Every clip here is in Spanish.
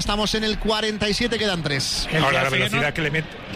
Estamos en el 47, quedan 3. Ahora la velocidad que le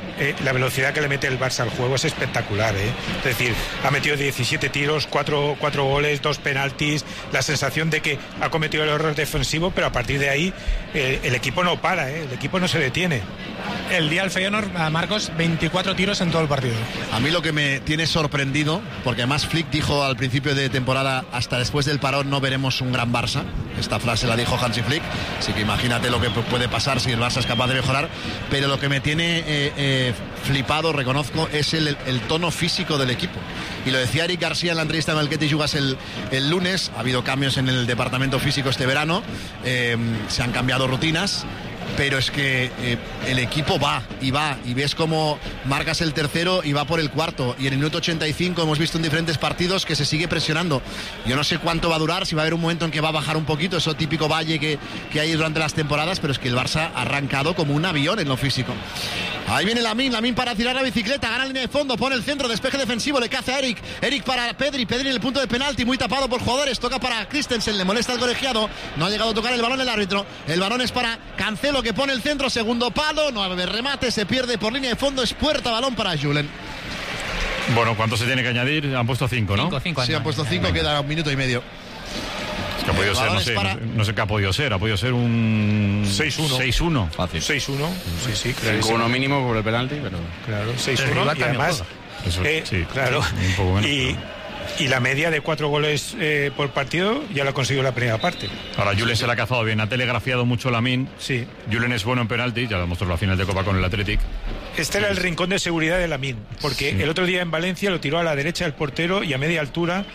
mete el Barça al juego es espectacular, ¿eh? Es decir, ha metido 17 tiros, 4 goles, 2 penaltis, la sensación de que ha cometido el error defensivo, pero a partir de ahí el equipo no para, el equipo no se detiene. El día del Feyenoord, Marcos, 24 tiros en todo el partido. A mí lo que me tiene sorprendido, porque además Flick dijo al principio de temporada, hasta después del parón no veremos un gran Barça. Esta frase la dijo Hansi Flick, así que imagínate lo que puede pasar si el Barça es capaz de mejorar. Pero lo que me tiene flipado, reconozco, es el tono físico del equipo. Y lo decía Eric García en la entrevista en el que te jugas el lunes. Ha habido cambios en el departamento físico este verano, se han cambiado rutinas, pero es que el equipo va, y ves cómo marcas el tercero y va por el cuarto, y en el minuto 85 hemos visto en diferentes partidos que se sigue presionando. Yo no sé cuánto va a durar, si va a haber un momento en que va a bajar un poquito, eso típico valle que hay durante las temporadas, pero es que el Barça ha arrancado como un avión en lo físico. Ahí viene Lamine para tirar la bicicleta, gana la línea de fondo, pone el centro, despeje defensivo, le caza a Eric para Pedri en el punto de penalti, muy tapado por jugadores, toca para Christensen, le molesta al colegiado, no ha llegado a tocar el balón el árbitro, el balón es para Cancelo, que pone el centro, segundo palo, no va a haber remate, se pierde por línea de fondo, es puerta, balón para Julen. Bueno, ¿cuánto se tiene que añadir? Han puesto 5, ¿no? Sí, han puesto 5, queda un minuto y medio. Que ha podido ser, no sé qué ha podido ser un 6-1. Fácil. 6-1, sí, claro. 5-1 mínimo por el penalti, pero... Claro, 6-1 y además... sí, claro. Un poco menos, y la media de 4 goles por partido ya la consiguió la primera parte. Ahora Julen se la ha cazado bien, ha telegrafiado mucho Lamine. Sí. Julen es bueno en penalti, ya lo demostró la final de Copa con el Athletic. Este era el rincón de seguridad de Lamine, porque el otro día en Valencia lo tiró a la derecha del portero y a media altura.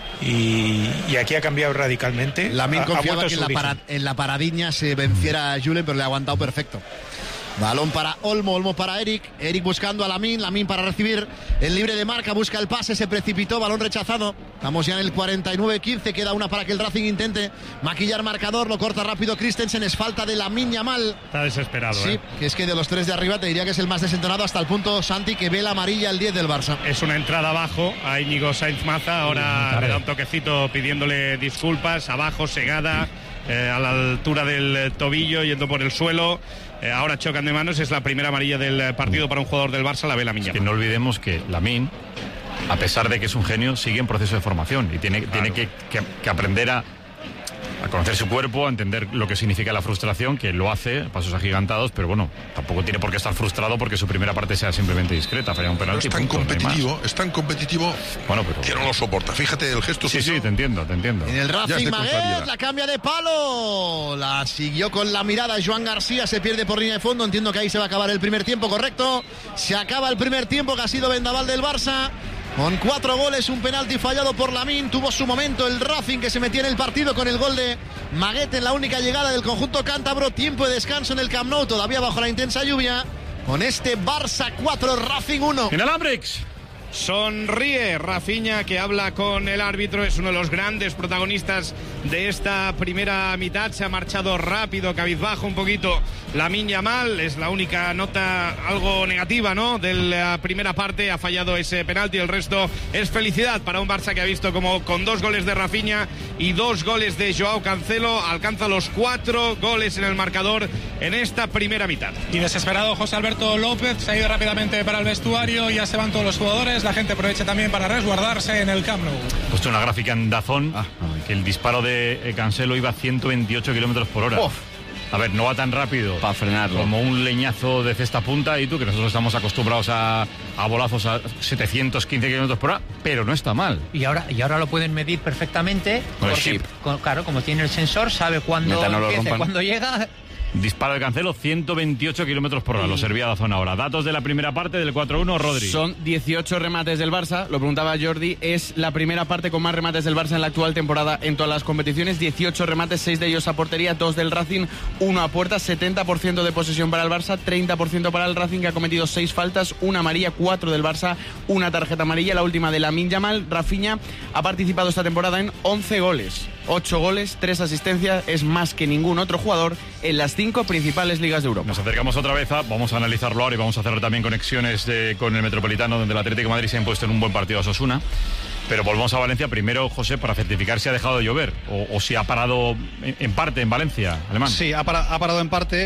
Y aquí ha cambiado radicalmente. Lamine confiaba que en la paradiña se venciera a Julen, pero le ha aguantado perfecto. Balón para Olmo para Eric buscando a Lamine para recibir el libre de marca, busca el pase, se precipitó, balón rechazado. Estamos ya en el 49-15, queda una para que el Racing intente maquillar marcador, lo corta rápido Christensen, es falta de Lamine Yamal. Está desesperado, Sí, que es que de los 3 de arriba te diría que es el más desentonado, hasta el punto, Santi, que ve la amarilla el 10 del Barça. Es una entrada abajo a Íñigo Sainz Maza, ahora le da un toquecito pidiéndole disculpas, abajo, segada, a la altura del tobillo, yendo por el suelo. Ahora chocan de manos, es la primera amarilla del partido para un jugador del Barça, la ve Lamine Yamal. Que no olvidemos que Lamine, a pesar de que es un genio, sigue en proceso de formación y tiene que aprender a conocer su cuerpo, a entender lo que significa la frustración, que lo hace, pasos agigantados, pero bueno, tampoco tiene por qué estar frustrado porque su primera parte sea simplemente discreta, falla un penalti. Es tan competitivo, bueno, pero que no lo soporta. Fíjate el gesto. Sí, te entiendo. En el Racing Maguet, la cambia de palo, la siguió con la mirada Joan García, se pierde por línea de fondo, entiendo que ahí se va a acabar el primer tiempo, correcto, se acaba el primer tiempo que ha sido vendaval del Barça. Con 4 goles, un penalti fallado por Lamine, tuvo su momento el Racing que se metía en el partido con el gol de Maguet en la única llegada del conjunto cántabro, tiempo de descanso en el Camp Nou, todavía bajo la intensa lluvia, con este Barça 4, Racing 1. Inalambrics. Sonríe Rafinha, que habla con el árbitro, es uno de los grandes protagonistas de esta primera mitad, se ha marchado rápido, cabizbajo un poquito Lamine Yamal, es la única nota algo negativa, ¿no?, de la primera parte, ha fallado ese penalti, el resto es felicidad para un Barça que ha visto como con 2 goles de Rafinha y 2 goles de Joao Cancelo alcanza los 4 goles en el marcador en esta primera mitad. Y desesperado José Alberto López, se ha ido rápidamente para el vestuario, ya se van todos los jugadores, la gente aprovecha también para resguardarse en el Camp Nou. He puesto una gráfica en DAZN que el disparo de Cancelo iba a 128 kilómetros por hora. A ver, no va tan rápido para frenarlo como un leñazo de cesta punta, y tú, que nosotros estamos acostumbrados a bolazos a 715 kilómetros por hora, pero no está mal. Y ahora lo pueden medir perfectamente con porque, el chip. Claro, como tiene el sensor, sabe cuándo empieza, cuándo llega. Disparo de Cancelo, 128 kilómetros por hora. Lo servía la zona ahora. Datos de la primera parte del 4-1, Rodri. Son 18 remates del Barça. Lo preguntaba Jordi. Es la primera parte con más remates del Barça en la actual temporada en todas las competiciones. 18 remates, 6 de ellos a portería, 2 del Racing, 1 a puerta. 70% de posesión para el Barça, 30% para el Racing, que ha cometido 6 faltas, 1 amarilla, 4 del Barça, 1 tarjeta amarilla. La última de Lamine Yamal. Rafinha ha participado esta temporada en 11 goles. 8 goles, 3 asistencias, es más que ningún otro jugador en las 5 principales ligas de Europa. Nos acercamos otra vez vamos a analizarlo ahora y vamos a hacer también conexiones con el Metropolitano, donde el Atlético de Madrid se ha impuesto en un buen partido a Osasuna. Pero volvamos a Valencia primero, José, para certificar si ha dejado de llover o si ha parado en parte en Valencia, Alemán. Sí, ha parado en parte.